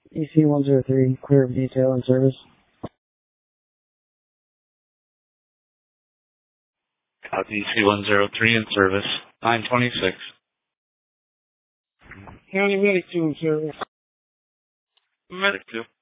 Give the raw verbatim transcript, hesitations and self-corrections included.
E C one zero three, clear of detail and service. Copy E C one zero three in service, nine twenty-six. County Medic two in service. Medic two.